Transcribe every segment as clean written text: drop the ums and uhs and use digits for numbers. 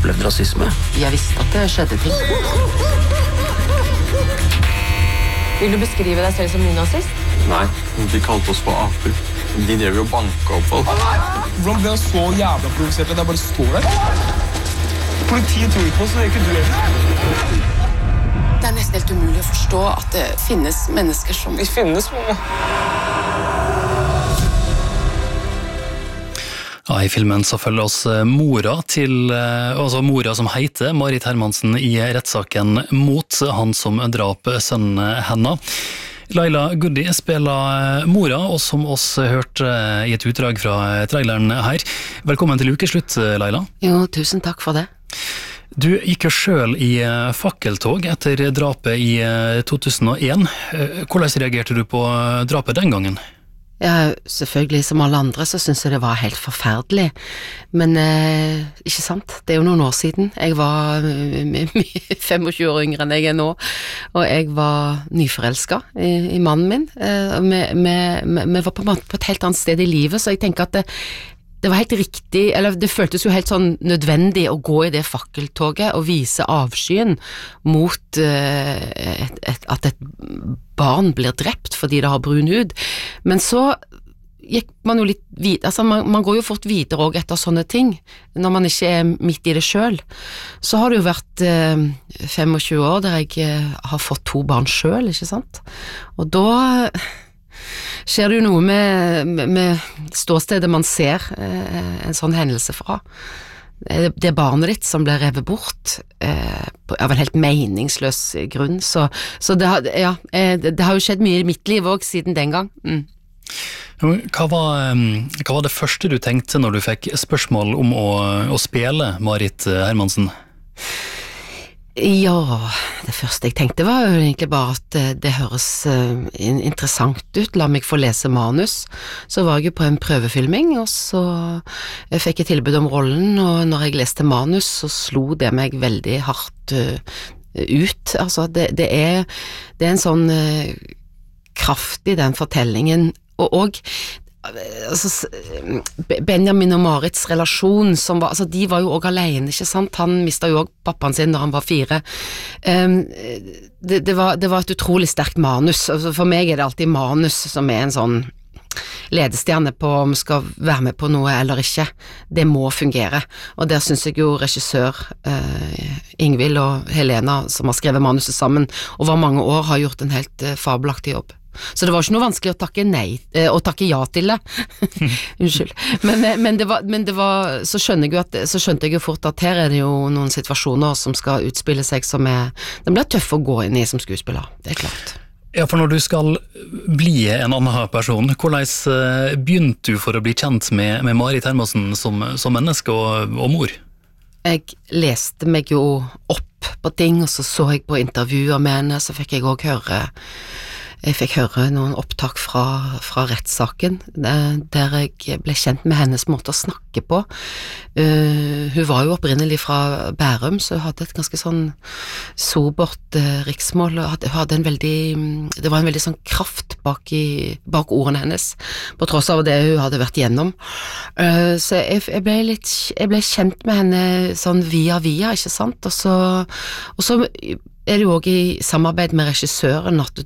opplevd rasisme. Jeg visste at det skjedde ting. Vil du beskrive deg selv som nynazist? Nei, de kalte oss for aper. De drev jo og banket opp folk. Hvordan ble jeg så jævla provosert at jeg bare står der? Politiet tror ikke på oss, så det er ikke du heller. Det er nesten helt umulig å forstå at det finnes mennesker som... Vi finnes, mamma. Ja, i filmen så følger oss mora som heter Marit Hermansen i rettssaken mot han som drap sønnen hennes. Laila Goody spiller mora, og som oss hørte i et utdrag fra traileren her. Velkommen til ukeslutt, Laila. Jo, tusen takk for det. Du gikk jo selv i fakkeltog etter drapet i 2001. Hvordan reagerte du på drapet den gangen? Ja, selvfølgelig, som alle andre så synes jeg det var helt forferdelig, men ikke sant, det er jo noen år siden. Jeg var 25 år yngre enn jeg er nå, og jeg var nyforelsket i mannen min. Vi var på en måte på et helt annet sted i livet, så jeg tenker at det var helt riktig, eller det føltes jo helt sånn nødvendig å gå i det fakkeltoget og vise avskyen mot at et barn blir drept fordi det har brun hud. Men så gikk man jo litt videre, altså man går jo fort videre også etter sånne ting, når man ikke er midt i det selv. Så har det jo vært 25 år der jeg har fått 2 barn selv, ikke sant? Og da skjer det jo noe med ståstedet man ser en sånn hendelse fra. Det barnet ditt som ble revet bort av en helt meningsløs grunn, så det har jo skjedd mye i mitt liv også siden den gang. Hva var det første du tenkte når du fikk spørsmål om å spille Marit Hermansen? Ja, det første jeg tenkte var jo egentlig bare at det høres interessant ut, la meg få lese manus. Så var jeg jo på en prøvefilming, og så fikk jeg tilbud om rollen, og når jeg leste manus, så slo det meg veldig hardt ut. Altså, det er en sånn kraft i den fortellingen, og altså, Benjamin og Marits relasjon de var jo også alene, ikke sant? Han mistet jo også pappaen sin da han var 4. Det var et utrolig sterkt manus. Altså, for meg er det alltid manus som er en sånn ledestjerne på om vi skal være med på noe eller ikke. Det må fungere, og der synes jeg jo regissør Ingvild og Helena, som har skrevet manuset sammen over mange år, har gjort en helt fabelaktig jobb. Så det var ikke noe vanskelig å takke ja til det. Unnskyld. Men så skjønte jeg jo fort at her er det jo noen situasjoner som skal utspille seg den blir tøff å gå inn i som skuespiller, det er klart. Ja, for når du skal bli en annen person, hvordan begynte du for å bli kjent med Marit Hermansen som menneske og mor? Jeg leste meg jo opp på ting, og så jeg på intervjuer med henne, så fikk jeg også høre noen opptak fra rettssaken, der jeg ble kjent med hennes måte å snakke på. Hun var jo opprinnelig fra Bærum, så hun hadde et ganske sånn sobert riksmål, og det var en veldig sånn kraft bak ordene hennes, på tross av det hun hadde vært gjennom. Så jeg ble kjent med henne sånn via, ikke sant? Og så er det jo også i samarbeid med regissøren at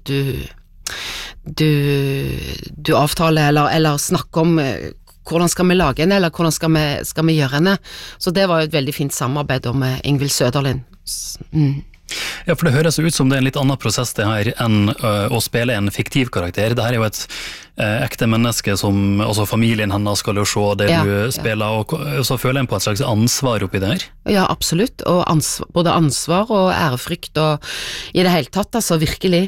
du avtaler eller snakker om hvordan skal vi lage henne, eller hvordan skal vi gjøre henne. Så det var jo et veldig fint samarbeid med Ingvild Søderlind. Ja, for det høres ut som det er en litt annen prosess det her enn å spille en fiktiv karakter. Det her er jo et ekte menneske som, altså familien hennes skal jo se det du spiller, og så føler en på et slags ansvar oppi det her. Ja, absolutt, og både ansvar og ærefrykt og i det hele tatt, altså virkelig.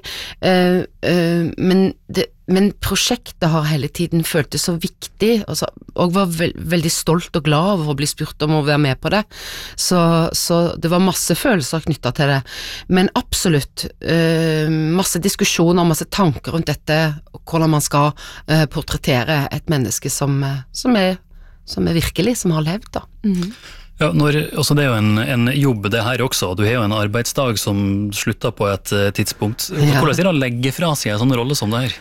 Men prosjektet har hele tiden følt det så viktig, og var veldig stolt og glad over å bli spurt om å være med på det. Så det var masse følelser knyttet til det, men absolutt masse diskusjoner, masse tanker rundt dette, hvordan man skal portrettere et menneske som er virkelig, som har levd da. Ja, det er jo en jobb det her også, du har jo en arbeidsdag som slutter på et tidspunkt. Hvordan er det å legge fra seg en sånn rolle som det her?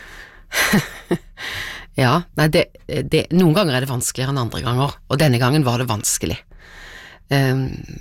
Ja, nei, noen ganger er det vanskeligere enn andre ganger, og denne gangen var det vanskelig.